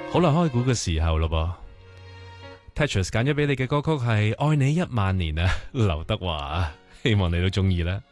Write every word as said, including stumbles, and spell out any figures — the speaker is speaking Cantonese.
好啦，開估嘅時候咯噃 Tetris 揀咗俾你嘅歌曲係《愛你一萬年》啊，劉德華啊，希望你都中意啦。